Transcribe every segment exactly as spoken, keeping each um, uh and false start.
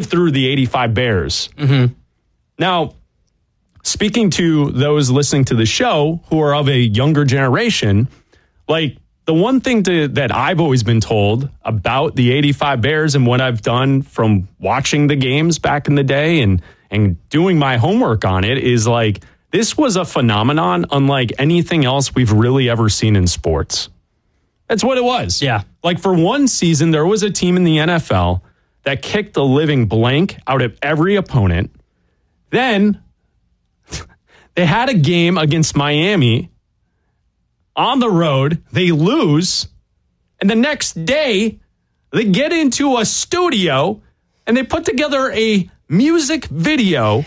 through the eighty-five Bears. Mm-hmm. Now, speaking to those listening to the show who are of a younger generation, like the one thing to, that I've always been told about the eighty-five Bears and what I've done from watching the games back in the day and, and doing my homework on it is like, this was a phenomenon unlike anything else we've really ever seen in sports. That's what it was. Yeah. Like for one season, there was a team in the N F L that kicked the living blank out of every opponent. Then they had a game against Miami on the road. They lose. And the next day, they get into a studio and they put together a music video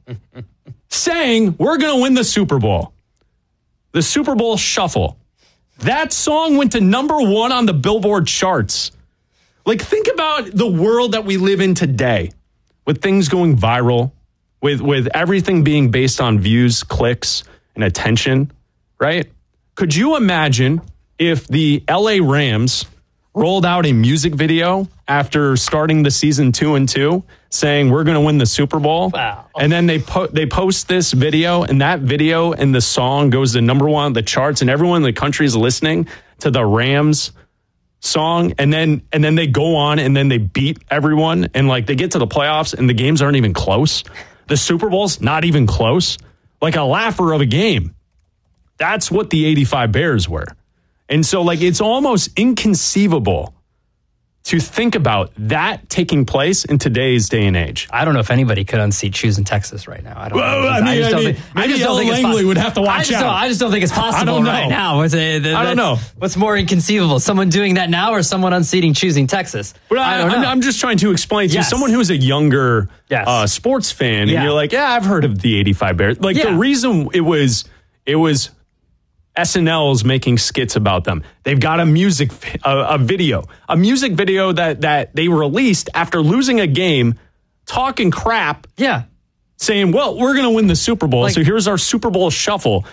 saying, we're going to win the Super Bowl. The Super Bowl Shuffle. That song went to number one on the Billboard charts. Like, think about the world that we live in today with things going viral. With with everything being based on views, clicks, and attention, right? Could you imagine if the L A Rams rolled out a music video after starting the season two and two, saying we're going to win the Super Bowl? Wow. And then they po- they post this video, and that video and the song goes to number one on the charts, and everyone in the country is listening to the Rams song, and then and then they go on and then they beat everyone, and like they get to the playoffs, and the games aren't even close. The Super Bowl's not even close. Like a laugher of a game. That's what the eighty-five Bears were. And so, like, it's almost inconceivable to think about that taking place in today's day and age. I don't know if anybody could unseat Choosing Texas right now. I don't well, know. I mean, I just I don't mean, think, I maybe just don't think it's Langley po- would have to watch I just out. Don't, I just don't think it's possible I don't know. right now. It's a, the, I don't know. What's more inconceivable, someone doing that now or someone unseating Choosing Texas? But I, I don't know. I'm, I'm just trying to explain to Yes. someone who's a younger Yes. uh, sports fan, Yeah. and you're like, yeah, I've heard of the eighty-five Bears. Like Yeah. the reason it was, it was S N L's making skits about them. They've got a music, a, a video, a music video that that they released after losing a game, talking crap, Yeah. saying, well, we're going to win the Super Bowl. Like- So here's our Super Bowl shuffle.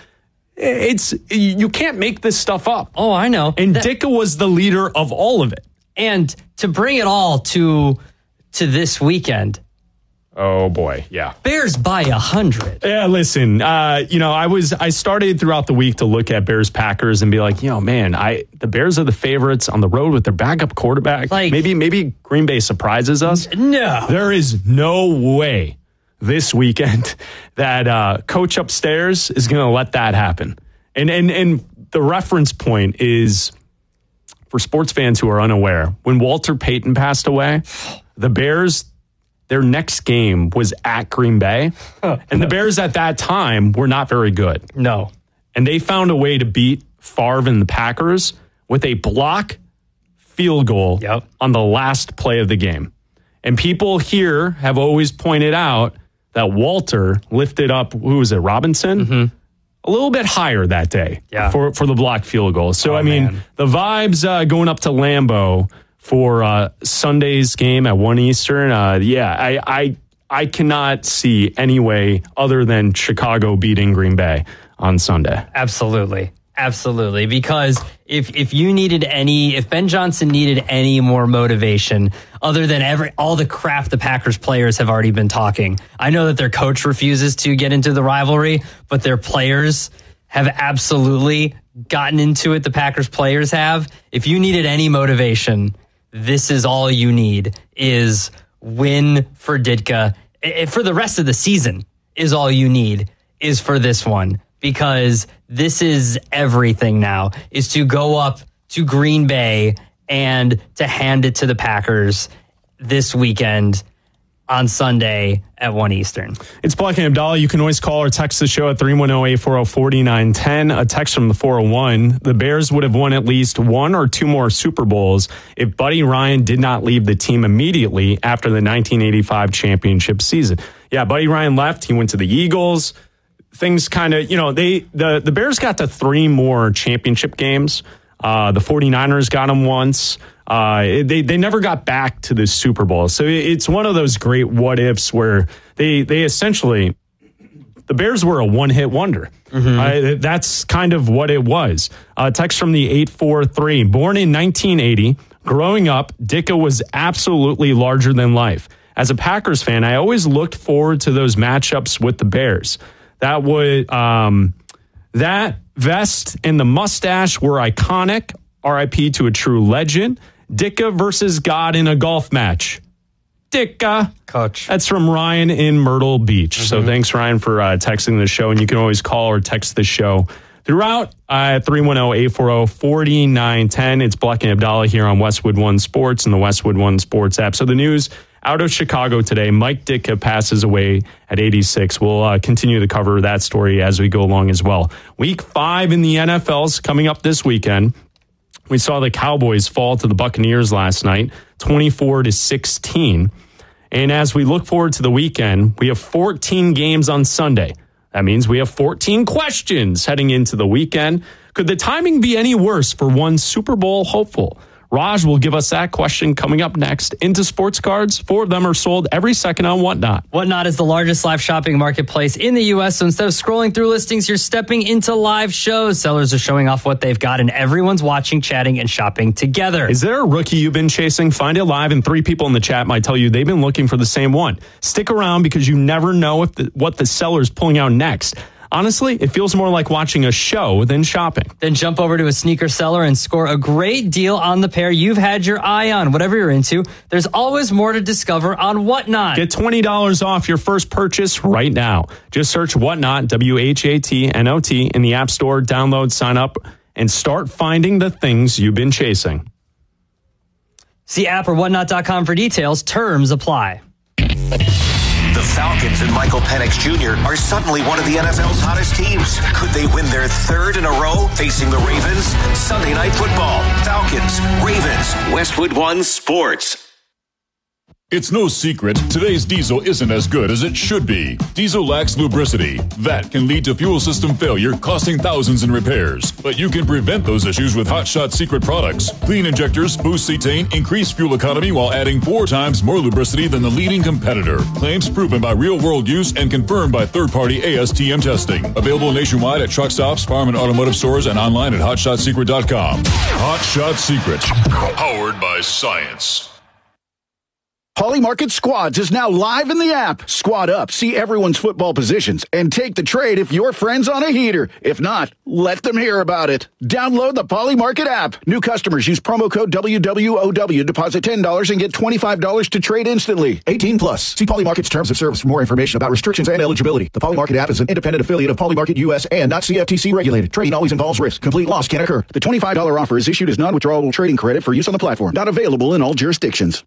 It's, you can't make this stuff up. Oh, I know. And That- Ditka was the leader of all of it. And to bring it all to to this weekend, Oh boy. Yeah. Bears by a hundred. Yeah, listen, uh, you know, I was I started throughout the week to look at Bears Packers and be like, you know, man, I the Bears are the favorites on the road with their backup quarterback. Like- maybe maybe Green Bay surprises us. No. There is no way this weekend that uh, coach upstairs is going to let that happen. And and and the reference point is for sports fans who are unaware, when Walter Payton passed away, the Bears, their next game was at Green Bay. And the Bears at that time were not very good. No. And they found a way to beat Favre and the Packers with a block field goal Yep. on the last play of the game. And people here have always pointed out that Walter lifted up, who was it, Robinson? Mm-hmm. A little bit higher that day Yeah. for, for the block field goal. So, Oh, I mean, man. the vibes uh, going up to Lambeau for uh, Sunday's game at one Eastern, uh, yeah, I, I I cannot see any way other than Chicago beating Green Bay on Sunday. Absolutely. Absolutely. Because if if you needed any, if Ben Johnson needed any more motivation other than every all the crap the Packers players have already been talking, I know that their coach refuses to get into the rivalry, but their players have absolutely gotten into it. The Packers players have. If you needed any motivation, this is all you need is win for Ditka. I- For the rest of the season is all you need is for this one. Because this is everything now, is to go up to Green Bay and to hand it to the Packers this weekend on Sunday at one Eastern. It's Black and Abdallah. You can always call or text the show at three one zero, eight four zero, four nine one zero. A text from the four oh one. The Bears would have won at least one or two more Super Bowls if Buddy Ryan did not leave the team immediately after the nineteen eighty-five championship season. Yeah, Buddy Ryan left. He went to the Eagles. Things kind of, you know, they the, the Bears got to three more championship games. Uh, the 49ers got them once. Uh, they they never got back to the Super Bowl. So it's one of those great what ifs where they they essentially, the Bears were a one hit wonder. Mm-hmm. Uh, that's kind of what it was. Uh, text from the eight four three. Born in nineteen eighty, growing up, Ditka was absolutely larger than life. as a Packers fan, I always looked forward to those matchups with the Bears. That would um, that vest and the mustache were iconic. R I P to a true legend. Ditka versus God in a golf match. Ditka. Coach. That's from Ryan in Myrtle Beach. Mm-hmm. So thanks, Ryan, for uh, texting the show. And you can always call or text the show throughout uh, three one zero, eight four zero, four nine one zero. It's Bleck and Abdallah here on Westwood One Sports and the Westwood One Sports app. So the news out of Chicago today, Mike Ditka passes away at eighty-six. We'll uh, continue to cover that story as we go along as well. Week five in the N F L's coming up this weekend. We saw the Cowboys fall to the Buccaneers last night, twenty-four to sixteen. And as we look forward to the weekend, we have fourteen games on Sunday. That means we have fourteen questions heading into the weekend. Could the timing be any worse for one Super Bowl hopeful? Raj will give us that question coming up next. Into sports cards, four of them are sold every second on Whatnot. Whatnot is the largest live shopping marketplace in the U S, so instead of scrolling through listings, you're stepping into live shows. Sellers are showing off what they've got, and everyone's watching, chatting, and shopping together. Is there a rookie you've been chasing? Find it live, and three people in the chat might tell you they've been looking for the same one. Stick around because you never know if the, what the seller's pulling out next. Honestly, it feels more like watching a show than shopping. Then jump over to a sneaker seller and score a great deal on the pair you've had your eye on. Whatever you're into, there's always more to discover on Whatnot. Get twenty dollars off your first purchase right now. Just search Whatnot, W H A T N O T, in the App Store. Download, sign up, and start finding the things you've been chasing. See app or whatnot dot com for details. Terms apply. The Falcons and Michael Penix Junior are suddenly one of the N F L's hottest teams. Could they win their third in a row facing the Ravens? Sunday Night Football. Falcons, Ravens, Westwood One Sports. It's no secret, today's diesel isn't as good as it should be. Diesel lacks lubricity. That can lead to fuel system failure, costing thousands in repairs. But you can prevent those issues with Hot Shot Secret products. Clean injectors, boost cetane, increase fuel economy while adding four times more lubricity than the leading competitor. Claims proven by real-world use and confirmed by third-party A S T M testing. Available nationwide at truck stops, farm and automotive stores, and online at hot shot secret dot com. Hot Shot Secret, powered by science. Poly Market Squads is now live in the app. Squad up, see everyone's football positions, and take the trade if your friend's on a heater. If not, let them hear about it. Download the Poly Market app. New customers use promo code W W O W, deposit ten dollars, and get twenty-five dollars to trade instantly. eighteen plus. See Poly Market's terms of service for more information about restrictions and eligibility. The Poly Market app is an independent affiliate of Poly Market U S and not C F T C regulated. Trading always involves risk. Complete loss can occur. The twenty-five dollars offer is issued as non-withdrawable trading credit for use on the platform. Not available in all jurisdictions.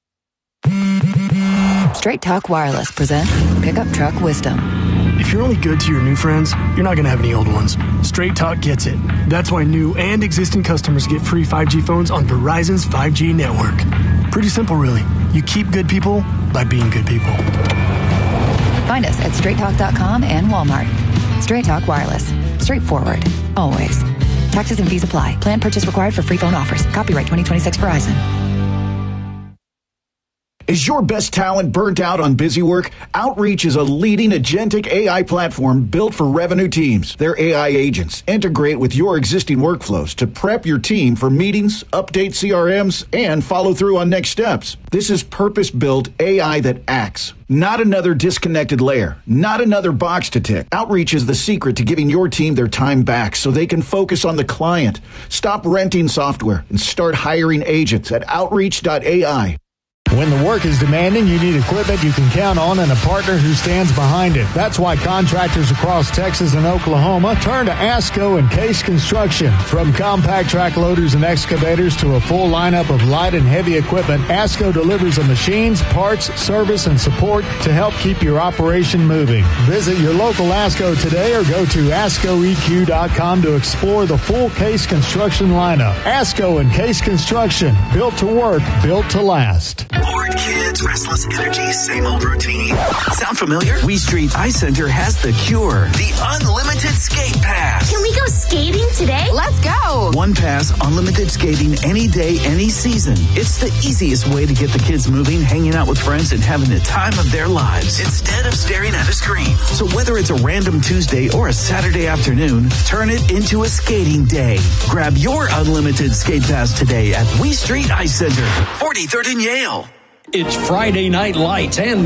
Straight Talk Wireless presents Pickup Truck Wisdom. If you're only good to your new friends, you're not going to have any old ones. Straight Talk gets it. That's why new and existing customers get free five G phones on Verizon's five G network. Pretty simple, really. You keep good people by being good people. Find us at straight talk dot com and Walmart. Straight Talk Wireless. Straightforward. Always. Taxes and fees apply. Plan purchase required for free phone offers. Copyright twenty twenty-six Verizon. Is your best talent burnt out on busy work? Outreach is a leading agentic A I platform built for revenue teams. Their A I agents integrate with your existing workflows to prep your team for meetings, update C R Ms, and follow through on next steps. This is purpose-built A I that acts. Not another disconnected layer. Not another box to tick. Outreach is the secret to giving your team their time back so they can focus on the client. Stop renting software and start hiring agents at outreach dot A I. When the work is demanding, you need equipment you can count on and a partner who stands behind it. That's why contractors across Texas and Oklahoma turn to ASCO and Case Construction. From compact track loaders and excavators to a full lineup of light and heavy equipment, ASCO delivers the machines, parts, service, and support to help keep your operation moving. Visit your local ASCO today or go to asco e q dot com to explore the full Case Construction lineup. ASCO and Case Construction, built to work, built to last. Bored kids, restless energy, same old routine. Sound familiar? We Street Eye Center has the cure. The unlimited skate pass. Can we go skating today? Let's go. One pass, unlimited skating any day, any season. It's the easiest way to get the kids moving, hanging out with friends, and having the time of their lives instead of staring at a screen. So whether it's a random Tuesday or a Saturday afternoon, turn it into a skating day. Grab your unlimited skate pass today at We Street Eye Center, forty-third and Yale. It's Friday Night Lights and